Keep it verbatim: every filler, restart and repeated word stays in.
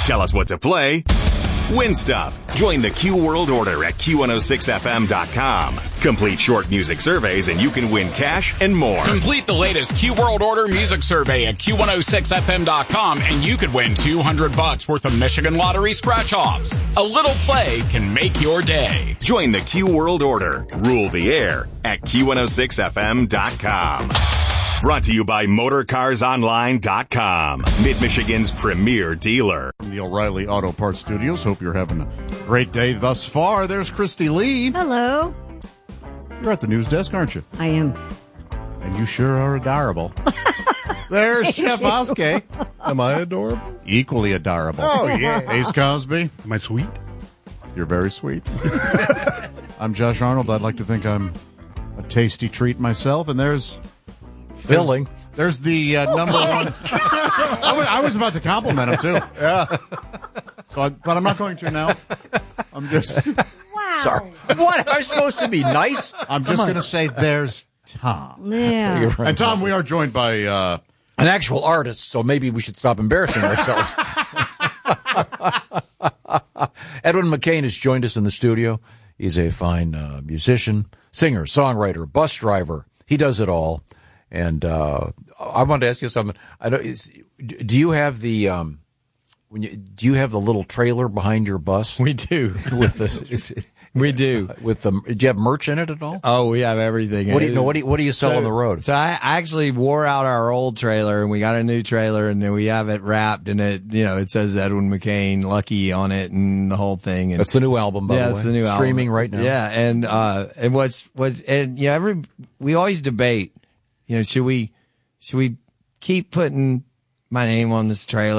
Tell us what to play. Win stuff. Join the Q World Order at Q one oh six F M dot com. Complete short music surveys and you can win cash and more. Complete the latest Q World Order music survey at Q one oh six F M dot com and you could win two hundred bucks worth of Michigan Lottery scratch-offs. A little play can make your day. Join the Q World Order. Rule the air at Q one oh six F M dot com. Brought to you by Motor Cars Online dot com, Mid-Michigan's premier dealer. From the O'Reilly Auto Parts Studios, hope you're having a great day thus far. There's Christy Lee. Hello. You're at the news desk, aren't you? I am. And you sure are adorable. There's Jeff Oskey. Am I adorable? Equally adorable. Oh, yeah. Ace Cosby. Am I sweet? You're very sweet. I'm Josh Arnold. I'd like to think I'm a tasty treat myself. And there's... Filling. There's, there's the uh, number one. I, was, I was about to compliment him, too. Yeah. So, I, but I'm not going to now. I'm just... Wow. Sorry. What? Am I supposed to be nice? I'm just going to say there's Tom. Yeah. And Tom, we are joined by... Uh, An actual artist, so maybe we should stop embarrassing ourselves. Edwin McCain has joined us in the studio. He's a fine uh, musician, singer, songwriter, bus driver. He does it all. And uh, I wanted to ask you something. I know, is, do you have the um, when you do you have the little trailer behind your bus? We do. With the is it, we do. With the do you have merch in it at all? Oh, we have everything. What do you know? What do you, what do you sell so, on the road? So I actually wore out our old trailer, and we got a new trailer, and then we have it wrapped, and it you know it says Edwin McCain Lucky on it, and the whole thing. And that's the new album, by yeah, the way. it's the new album. Streaming right now. Yeah, and uh, and what's what's and you know every we always debate. You know, should we should we keep putting my name on this trailer